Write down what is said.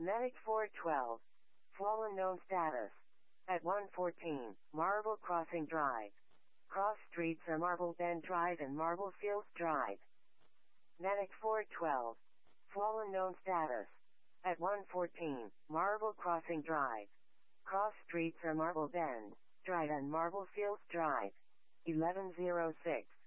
Medic 412. Fallen known status. At 114, Marble Crossing Drive. Cross streets are Marble Bend Drive and Marble Fields Drive. Medic 412. Fallen known status. At 114, Marble Crossing Drive. Cross streets are Marble Bend Drive and Marble Fields Drive. 1106.